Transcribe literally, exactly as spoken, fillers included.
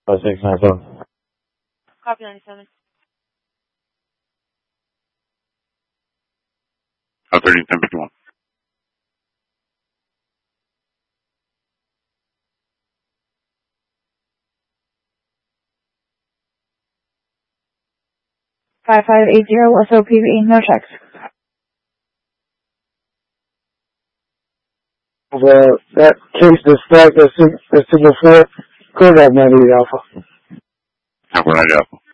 five six nine seven. Copy ninety-seven. Uh, thirteen ten fifty-one. five five eight zero S O P V, no checks. Over that case is flagged as single four, Kodak ninety-eight Alpha. Alpha ninety Alpha.